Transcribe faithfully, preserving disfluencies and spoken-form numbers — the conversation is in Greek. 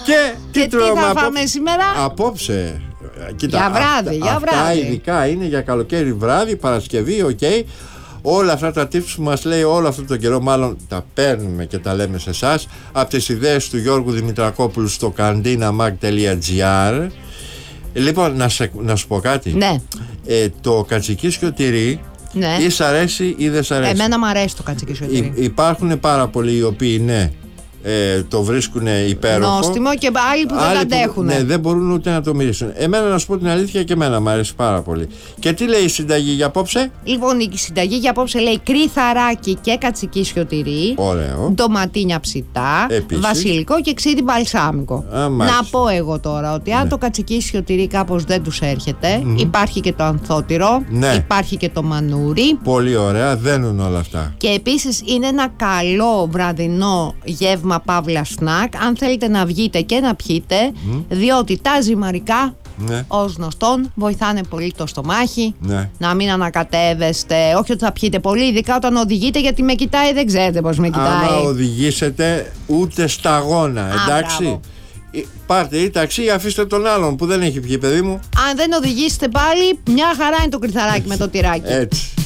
Και, και τι, τι θα απόψε, φάμε σήμερα? Απόψε. Κοίτα, για βράδυ, αυτά, για βράδυ. Αυτά ειδικά είναι για καλοκαίρι βράδυ, Παρασκευή, οκ. Okay. Όλα αυτά τα tips που μας λέει όλο αυτό το καιρό, μάλλον τα παίρνουμε και τα λέμε σε εσάς από τις ιδέες του Γιώργου Δημητρακόπουλου στο kandinamag τελεία gr. Λοιπόν, να, σε, να σου πω κάτι. Ναι. Ε, το κατσικίσιο τυρί, ναι. ή σ' αρέσει ή δεν σ' αρέσει. Εμένα μου αρέσει το κατσικίσιο τυρί. Υ, υπάρχουν πάρα πολλοί οι οποίοι ναι, ε, το βρίσκουν υπέροχο. Νόστιμο, και άλλοι που δεν τα αντέχουν. Ναι, δεν μπορούν ούτε να το μυρίσουν. Εμένα, να σου πω την αλήθεια, και εμένα μου αρέσει πάρα πολύ. Και τι λέει η συνταγή για απόψε? Λοιπόν, η συνταγή για απόψε λέει κρυθαράκι και κατσικίσιο τυρί. Ωραίο. Ντοματίνια ψητά. Επίσης. Βασιλικό και ξύδι μπαλσάμικο. Α, να πω εγώ τώρα ότι αν ναι. το κατσικίσιο τυρί κάπως δεν τους έρχεται, mm-hmm. υπάρχει και το ανθότυρο, ναι. υπάρχει και το μανούρι. Πολύ ωραία, δένουν όλα αυτά. Και επίσης είναι ένα καλό βραδινό γεύμα παύλα σνακ, αν θέλετε να βγείτε και να πιείτε, mm. διότι τα ζυμαρικά, ναι. ως γνωστόν, βοηθάνε πολύ το στομάχι, ναι. να μην ανακατεύεστε, όχι ότι θα πιείτε πολύ, ειδικά όταν οδηγείτε, γιατί με κοιτάει, δεν ξέρετε πώς με κοιτάει. Άμα οδηγήσετε ούτε σταγόνα, εντάξει. Α, πάρτε ή ταξί, αφήστε τον άλλον που δεν έχει πιει, παιδί μου. Αν δεν οδηγήσετε πάλι, μια χαρά είναι το κρυθαράκι με το τυράκι. Έτσι.